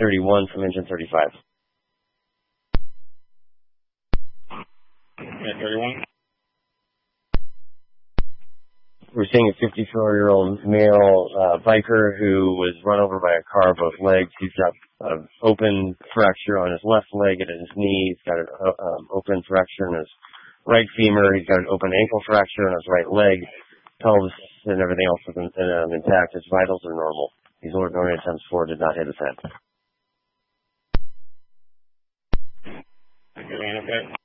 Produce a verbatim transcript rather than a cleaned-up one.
thirty-one from engine thirty-five. Yeah, thirty-one. We're seeing a fifty-four-year-old male uh, biker who was run over by a car, both legs. He's got an open fracture on his left leg and his knee. He's got an uh, um, open fracture in his right femur. He's got an open ankle fracture on his right leg. Pelvis and everything else is um, intact. His vitals are normal. He's ordinary times four, did not hit his head. Okay.